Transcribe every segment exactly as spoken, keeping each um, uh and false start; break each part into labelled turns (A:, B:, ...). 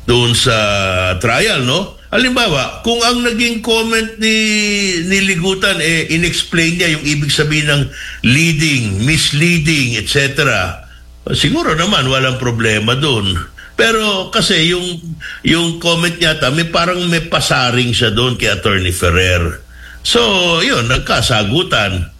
A: doon sa trial, no? Halimbawa, kung ang naging comment ni, ni Ligutan, eh, inexplain niya yung ibig sabihin ng leading, misleading, et cetera, siguro naman walang problema doon. Pero kasi yung, yung comment niya, may parang may pasaring siya doon kay Attorney Ferrer. So, yun, nagkasagutan.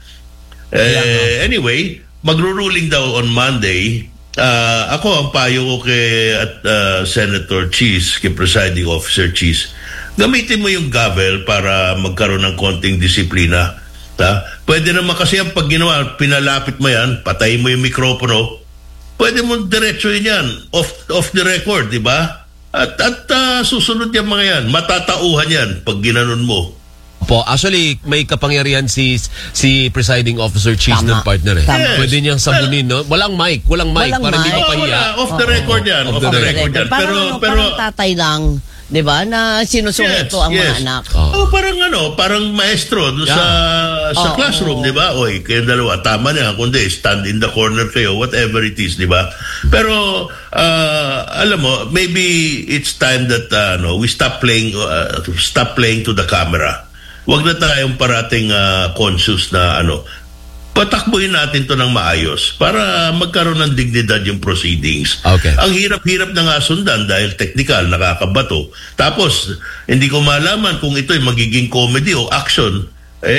A: Eh, anyway, magruruling daw on Monday. Uh, ako ang payo ko kay at, uh, Senator Cheese, kay Presiding Officer Cheese, gamitin mo yung gavel para magkaroon ng konting disiplina. Ta? Pwede naman kasi ang pag ginawa, pinalapit mo yan, patayin mo yung mikropono, pwede mo diretsuhin yan, off, off the record, di ba? At, at uh, susunod yung mga yan, matatauhan yan pag ginanon mo.
B: Po, actually, may kapangyarihan si si Presiding Officer Cheese ng partner eh.
A: Yes.
B: Pwede niyang sabunin, no? Walang mic, walang mic
C: Walang
B: para hindi
C: mic.
B: mapahiya.
A: Wala, off the record yan, off, off the record yan.
C: Parang,
A: Pero,
C: ano,
A: pero,
C: parang tatay lang, di ba, na sinusuheto
A: yes,
C: ang
A: yes.
C: mga anak.
A: Oh. oh, parang ano, parang maestro doon
B: Yeah.
A: sa sa
C: Oh,
A: classroom,
C: oh.
A: di ba? Oy, kayo dalawa, tama na, kundi stand in the corner kayo, whatever it is, di ba? Pero, uh, alam mo, maybe it's time that uh, no, we stop playing, uh, stop playing to the camera. Huwag na tayong parating uh, conscious na ano, patakbuhin natin to ng maayos para magkaroon ng dignidad yung proceedings.
B: Okay.
A: Ang hirap-hirap na nga sundan dahil technical, nakakabato. Tapos, hindi ko malaman kung ito ay magiging comedy o action.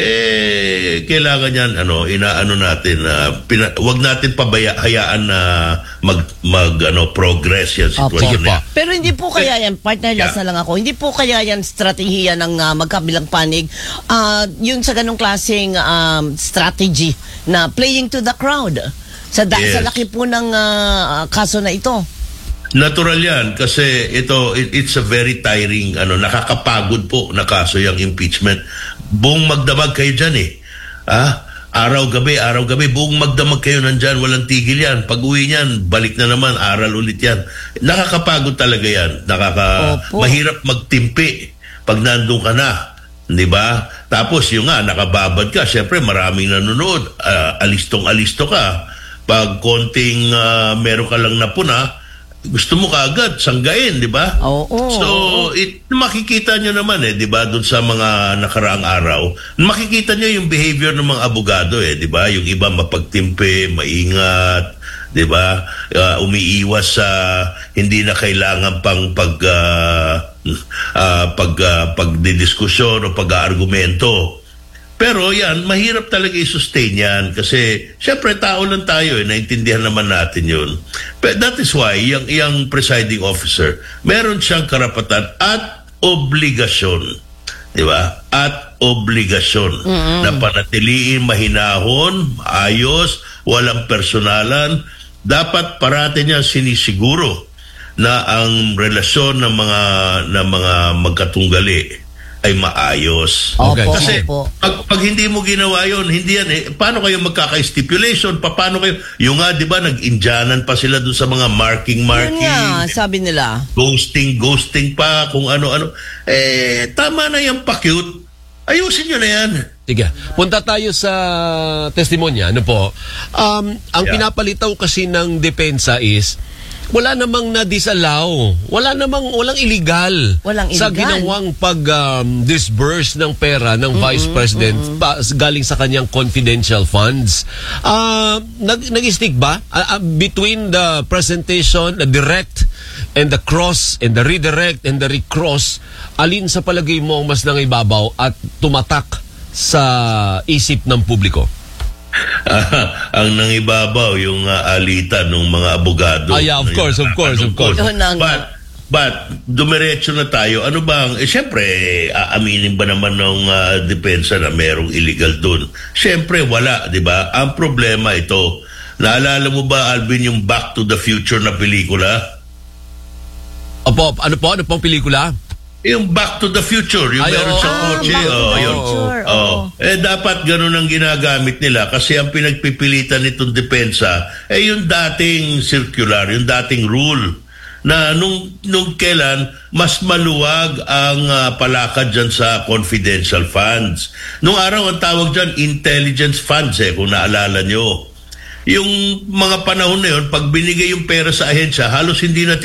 A: Eh, kailangan yan, ano, inaano natin, uh, pina, wag natin pabaya, hayaan na mag, mag ano, progress yan sitwasyon
B: Opo.
A: yan.
C: Pero hindi po kaya yan, partner,
A: Yeah.
C: last na lang ako, hindi po kaya yan strategiya ng uh, magkabilang panig, uh, yun sa ganong klaseng um, strategy na playing to the crowd sa, da-
A: Yes.
C: sa laki po ng uh, kaso na ito.
A: Natural yan kasi ito, it, it's a very tiring, ano, nakakapagod po na kaso yung impeachment. Buong magdamag kayo dyan eh. Ah, araw-gabi, araw-gabi, buong magdamag kayo nandyan, walang tigil yan. Pag uwi niyan, balik na naman, aral ulit yan. Nakakapagod talaga yan. Nakaka,
C: Opo.
A: mahirap magtimpi pag nandun ka na. Di ba? Tapos yung nga, nakababad ka, syempre maraming nanonood. Uh, alistong-alisto ka. Pag konting uh, meron ka lang napuna, gusto mo kaagad sanggain, di ba?
C: Oo.
A: So, it, makikita nyo naman eh, di ba, doon sa mga nakaraang araw, makikita nyo yung behavior ng mga abogado eh, di ba? Yung iba mapagtimpe, maingat, di ba? Uh, umiiwas sa hindi na kailangan pang pag uh, uh, pag uh, pagdidiskusyon o pag-aargumento. Pero yan, mahirap talaga i-sustain yan kasi syempre tao lang tayo eh, naintindihan naman natin yun. But that is why yung, yung presiding officer, meron siyang karapatan at obligasyon, di ba? At obligasyon mm-hmm. na panatiliin mahinahon, ayos, walang personalan. Dapat parati niya sinisiguro na ang relasyon ng mga, ng mga magkatunggali ay maayos.
B: Okay.
C: Opo,
A: Kasi
C: opo.
A: pag, pag hindi mo ginawa yun, hindi yan eh. Paano kayo magkaka-stipulation? Pa, paano kayo? Yung nga, di ba, nag-indyanan pa sila dun sa mga marking-marking.
C: Yun nga, sabi nila.
A: Ghosting, ghosting pa, kung ano-ano. Eh, tama na yung pa-cute. Ayusin nyo na yan.
B: Sige, punta tayo sa testimonya. Ano po? Um, ang
A: Yeah.
B: pinapalitaw kasi ng depensa is wala namang na-disallow. Wala namang, walang illegal.
C: Walang
B: Sa
C: illegal.
B: ginawang pag-disburse um, ng pera ng mm-hmm, Vice President mm-hmm. pa, galing sa kanyang confidential funds. Uh, nag, nag-stick ba? Uh, uh, between the presentation, the direct, and the cross, and the redirect, and the recross, alin sa palagay mo ang mas nangibabaw at tumatak sa isip ng publiko?
A: Ang nangibabaw yung uh, alitan ng mga abogado.
B: Ah, yeah, of course, of course, of course.
A: But, but dumiretso na tayo. Ano bang, eh, siyempre, aaminin ba naman ng uh, depensa na merong illegal dun? Siyempre, wala, di ba? Ang problema ito, naalala mo ba, Alvin, yung Back to the Future na pelikula?
B: Opo, ano po? Ano pong pelikula?
A: Yung Back to the Future, yung
B: Ay,
A: meron
B: oh,
A: sa
C: ah,
A: kotse.
C: Back to
A: Oh,
C: the
A: yun.
C: Future,
A: Oh.
C: oo.
A: Eh, dapat ganun ang ginagamit nila kasi ang pinagpipilitan nitong depensa eh yung dating circular, yung dating rule na nung, nung kailan mas maluwag ang uh, palakad dyan sa confidential funds. Nung araw ang tawag dyan intelligence funds eh, kung naalala nyo. Yung mga panahon na yun, pag binigay yung pera sa ahensya, halos hindi na